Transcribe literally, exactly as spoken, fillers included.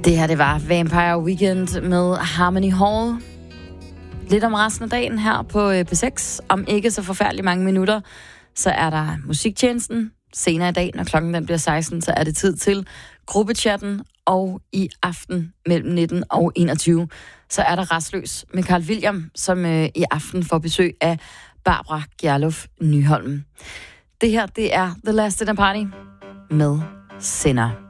Det her, det var Vampire Weekend med Harmony Hall. Lidt om resten af dagen her på P seks. Om ikke så forfærdeligt mange minutter, så er der musiktjenesten. Senere i dag, når klokken den bliver seksten, så er det tid til gruppechatten. Og i aften mellem nitten og enogtyve, så er der Rastløs med Carl William, som øh, i aften får besøg af Barbara Gjerluf Nyholm. Det her, det er The Last Dinner Party med Sinner.